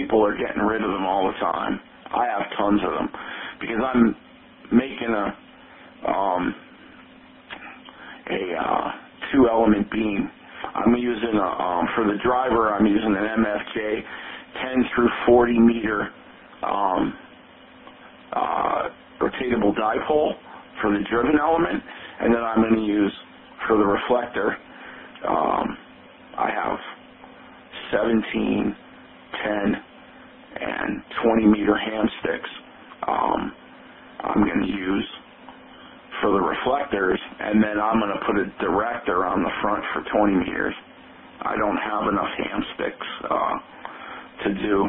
people are getting rid of them all the time. I have tons of them because I'm making a 2-element beam. I'm using for the driver. I'm using an MFJ 10 through 40 meter rotatable dipole for the driven element, and then I'm going to use for the reflector. I have 17, 10, and 20 meter ham sticks. I'm going to use for the reflectors, and then I'm going to put a director on the front for 20 meters. I don't have enough ham sticks to do,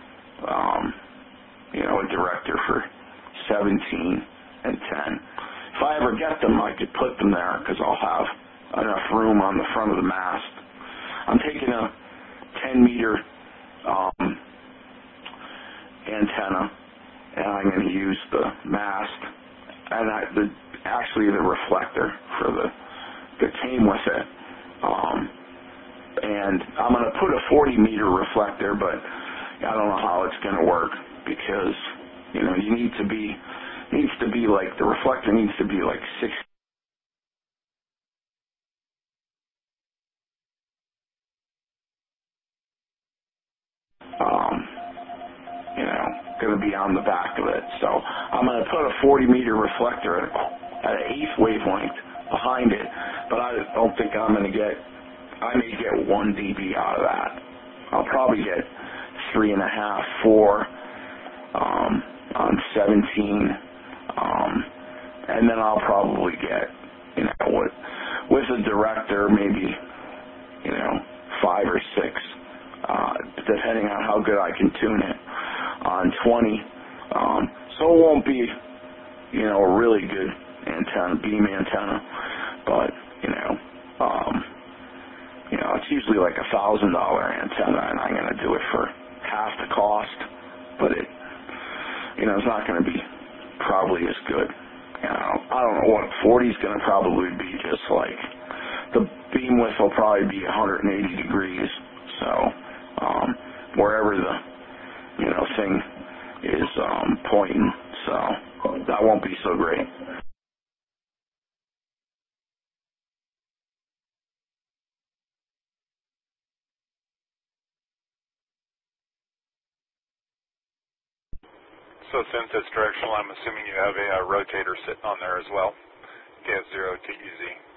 a director for 17 and 10. If I ever get them, I could put them there because I'll have enough room on the front of the mast. I'm taking a 10 meter antenna, and I'm going to use the mast and actually the reflector for that came with it. And I'm going to put a 40 meter reflector, but I don't know how it's going to work because you needs to be like the reflector needs to be like 6. Going to be on the back of it. So I'm going to put a 40 meter reflector at an 8th wavelength behind it, but I don't think I'm going to get, I may get 1 dB out of that. I'll probably get 3.5, 4 on 17, and then I'll probably get, with a director, maybe, 5 or 6, depending on how good I can tune it. On 20, so it won't be, a really good antenna, beam antenna, but it's usually like $1,000 antenna, and I'm going to do it for half the cost, but it's not going to be probably as good. I don't know what 40 is going to probably be. Just like the beam width will probably be 180 degrees, so wherever the thing is pointing, so that won't be so great. So since it's directional, I'm assuming you have a rotator sitting on there as well, KF0 TEZ.